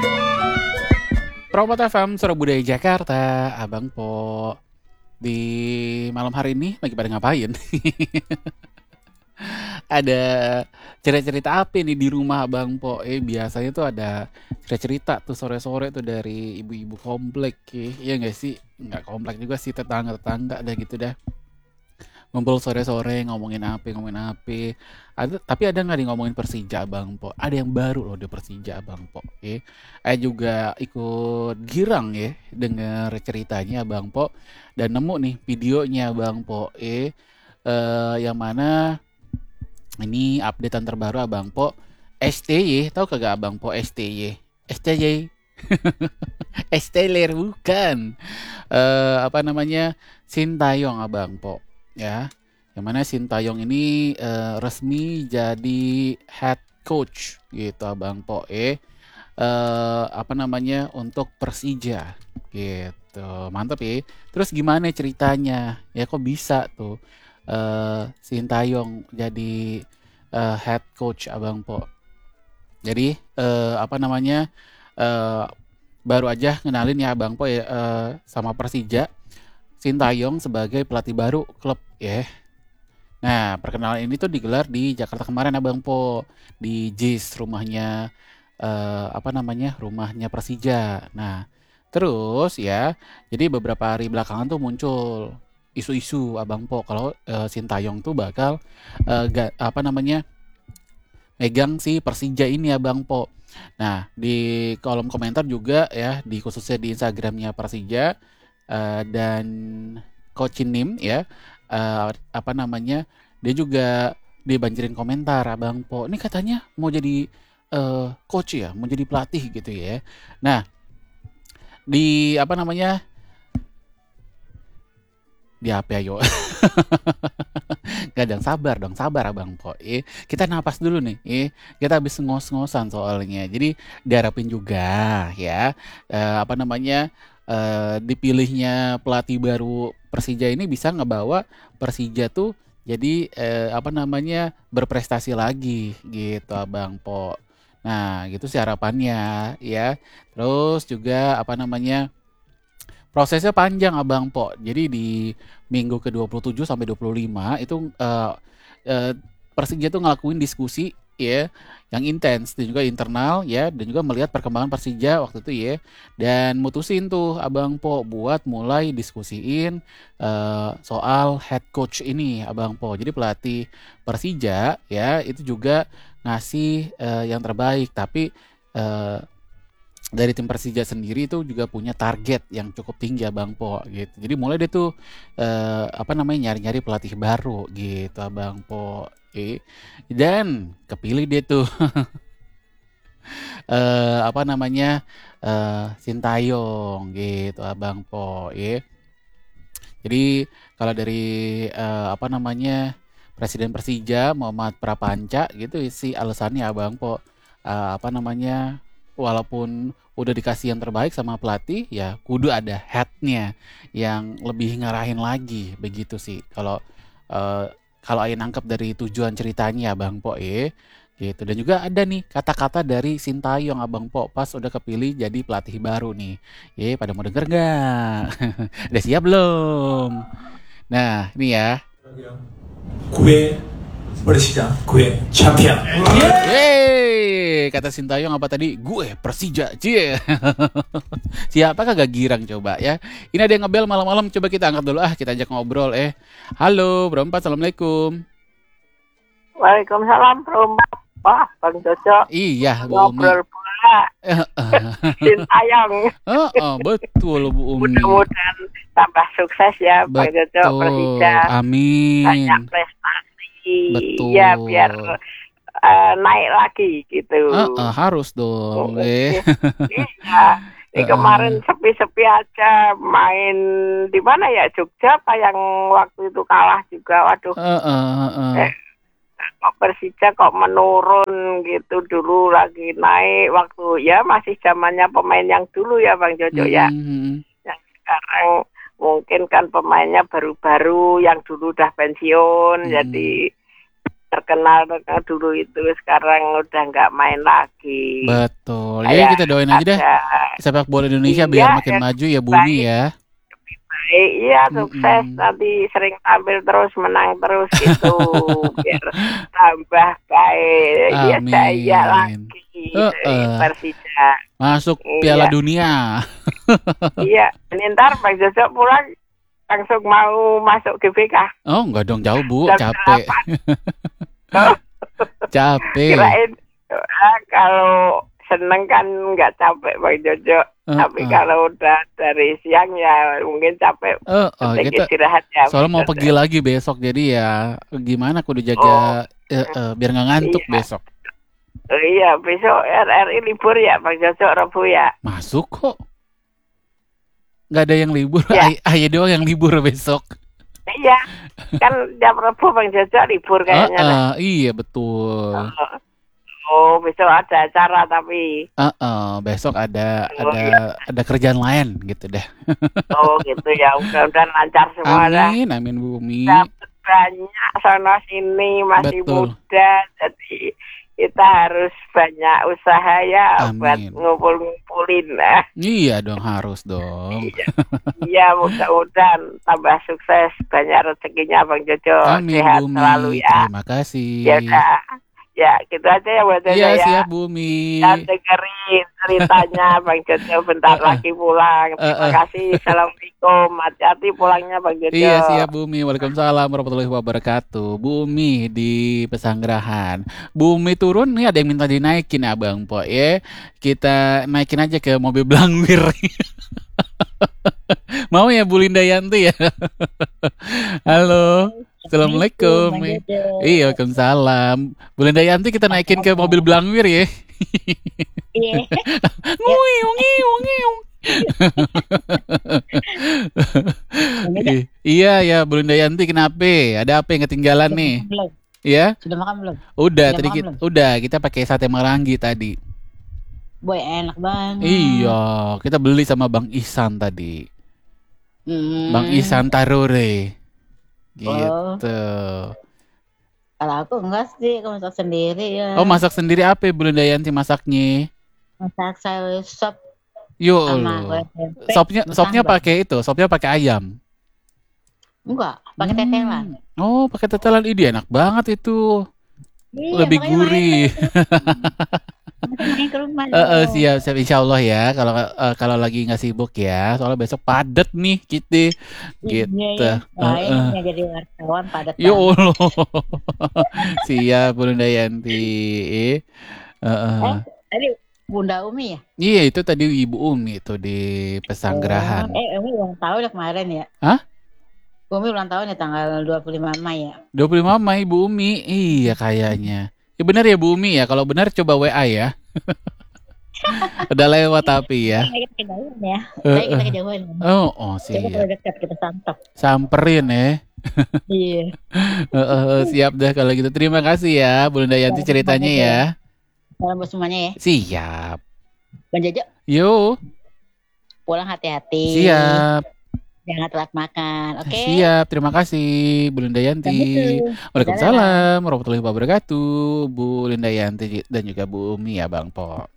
Promot FM Surabaya Jakarta, Abang Po. Di malam hari ini lagi pada ngapain? Ada cerita-cerita apa nih di rumah Abang Po? Biasanya tuh ada cerita-cerita tuh sore-sore tuh dari ibu-ibu komplek, iya nggak sih? Nggak komplek juga sih, tetangga-tetangga dah gitu dah. Ngumpul sore-sore ngomongin apa. Tapi ada nggak nih ngomongin Persija Abang Po? Ada yang baru loh di Persija Abang Po. Saya juga ikut girang ya denger ceritanya Abang Po dan nemu nih videonya Abang Po. Yang mana ini updatean terbaru Abang Po. STY, tahu kagak Abang Po STY? STY. STY bukan. Apa namanya? Sintayong Abang Po. Ya, yang mana Sintayong ini resmi jadi head coach gitu Abang Po apa namanya untuk Persija gitu. Mantap ya. Terus gimana ceritanya? Ya kok bisa tuh Sintayong jadi head coach Abang Po. Jadi apa namanya eh, baru aja ngenalin ya Abang Po ya sama Persija Sintayong sebagai pelatih baru klub ya. Nah, perkenalan ini tuh digelar di Jakarta kemarin Abang Po di JIS rumahnya apa namanya? Rumahnya Persija. Nah, terus ya, jadi beberapa hari belakangan tuh muncul isu-isu Abang Po kalau Sintayong tuh bakal apa namanya? Megang si Persija ini Abang Po. Nah, di kolom komentar juga ya, di khususnya di Instagramnya Persija dan Coach Nim ya apa namanya dia juga dibanjirin komentar Abang Po ini katanya mau jadi coach ya mau jadi pelatih gitu ya. Nah di apa namanya di apa ayo Gak dong sabar Abang Po kita napas dulu nih kita habis ngos-ngosan soalnya jadi diharapin juga ya apa namanya dipilihnya pelatih baru Persija ini bisa ngebawa Persija tuh jadi apa namanya berprestasi lagi gitu Abang Po. Nah gitu sih harapannya ya. Terus juga apa namanya prosesnya panjang Abang Po. Jadi di minggu ke-27 sampai 25 itu eh, Persija tuh ngelakuin diskusi ya yang intens dan juga internal ya dan juga melihat perkembangan Persija waktu itu ya dan mutusin tuh Abang Po buat mulai diskusiin soal head coach ini Abang Po. Jadi pelatih Persija ya itu juga ngasih yang terbaik tapi eh, dari tim Persija sendiri itu juga punya target yang cukup tinggi Abang Po gitu. Jadi mulai dia tuh apa namanya nyari-nyari pelatih baru gitu Abang Po. Dan kepilih dia tuh apa namanya Sintayong gitu Abang Po. Jadi kalau dari apa namanya Presiden Persija Muhammad Prapanca gitu sih alasannya Abang Po apa namanya walaupun udah dikasih yang terbaik sama pelatih ya kudu ada headnya yang lebih ngarahin lagi begitu sih kalau eh, kalau Ain nangkep dari tujuan ceritanya Abang Po gitu dan juga ada nih kata-kata dari Sintayong Abang Po pas udah kepilih jadi pelatih baru nih pada mau denger nggak udah siap belum nah ini ya gue Persija, gue champion. Yeay, kata Sintayong apa tadi? Gue Persija, cie. Siapa kagak girang coba ya? Ini ada yang ngebel malam-malam, coba kita angkat dulu kita ajak ngobrol Halo, Bro Empat, Assalamualaikum. Waalaikumsalam, Wah, Bang Jojo. Iya, Bu Umi. Ngobrol pula. Sintayong. Betul Bu Umi. Mudah-mudahan tambah sukses ya Bang Jojo Persija. Amin. Banyak prestasi. Betul. Ya biar naik lagi gitu. Harus dong. Iya. Kemarin sepi-sepi aja main di mana ya Jogja apa yang waktu itu kalah juga. Waduh. Persija kok menurun gitu dulu lagi naik waktu ya masih zamannya pemain yang dulu ya Bang Jojo ya. Yang sekarang mungkin kan pemainnya baru-baru yang dulu udah pensiun jadi terkenal dulu itu sekarang udah nggak main lagi. Betul. Ya kita doain aja deh sepak bola Indonesia biar makin maju ya Bumi ya. Baik, iya sukses nanti sering tampil terus menang terus gitu biar tambah baik. Iya saya lagi Persija masuk Piala Dunia. Iya, ini ntar Bang Jojo pulang langsung mau masuk GBK. Oh enggak dong, jauh Bu, capek. Capek. Kirain kalau seneng kan nggak capek Bang Jojo. Tapi kalau udah dari siang ya mungkin capek. Kita istirahat ya. Soalnya mau pergi lagi besok, jadi ya gimana kudu jaga biar nggak ngantuk besok. Iya, besok RRI libur ya Bang Jojo, Rabu ya. Masuk kok. Nggak ada yang libur, Ayah doang yang libur besok. Iya, kan jam Rabu Bang Jojo libur kayaknya. Iya betul. Oh, besok ada acara tapi. Besok ada kerjaan lain gitu deh. Oh gitu ya, mudah-mudahan lancar semua. Amin Bumi. Dapat banyak sana sini masih muda, jadi kita harus banyak usaha ya buat ngumpulin. Iya dong, harus dong. Iya, mudah-mudahan tambah sukses, banyak rezekinya Bang Jojo. Amin sehat Bumi. Selalu ya. Terima kasih. Ya, gitu aja ya buat Jojo ya. Iya, siap Bumi. Dan dengerin ceritanya Bang Jojo bentar lagi pulang. Terima kasih. Assalamualaikum. Hati-hati pulangnya Bang Jojo. Iya, siap Bumi. Waalaikumsalam warahmatullahi wabarakatuh. Bumi di Pesanggerahan. Bumi turun nih, ada yang minta dinaikin Abang Po ya. Kita naikin aja ke mobil Blangwir. Mau ya Bu Linda Yanti ya? Halo. Assalamualaikum. Iya, waalaikumsalam. Bu Linda Yanti kita naikin ke mobil Blangwir ya. Iya. Iya ya Bu Linda Yanti, kenapa? Ada apa yang ketinggalan nih? Belum. Ya? Sudah makan belum? Udah kita pakai sate Marangi tadi. Boy, enak banget. Iya, kita beli sama Bang Ihsan tadi. Bang Ihsan Tarore. Gitu. Kalau aku enggak sih, aku masak sendiri ya. Oh, masak sendiri apa Bu Linda Yanti masaknya? Masak sayur sop. Sopnya pakai itu, sopnya pakai ayam. Enggak, pakai tetelan. Oh, pakai tetelan, ini enak banget itu. Iya, lebih gurih. Main ke rumah. Siap insya Allah ya. Kalau lagi nggak sibuk ya. Soalnya besok padat nih kita. Gitu. Iya. Jadi wartawan padat. Ya Allah. Siap Bunda Yanti. Tadi Bunda Umi ya? Iya, itu tadi Ibu Umi itu di Pesanggerahan. Umi ulang tahun ya kemarin ya? Hah? Umi ulang tahun ya tanggal 25 Mei ya? 25 Mei Ibu Umi. Iya kayaknya. Ya benar ya Bu Umi ya. Kalau benar coba WA ya. Udah lewat tapi ya. Kita kejauhan ya. Kita kejauhan. Oh siap. Coba kalau dekat kita santap. Samperin ya. Iya. Siap deh kalau gitu. Terima kasih ya Bu Linda Yanti ceritanya ya. Salam buat semuanya ya. Siap. Bang Jojo. Yuk. Pulang hati-hati. Siap. Jangan telat makan, oke? Siap, terima kasih Bu Linda Yanti. Waalaikumsalam warahmatullahi wabarakatuh, Bu Linda Yanti dan juga Bu Umi ya Bang Po.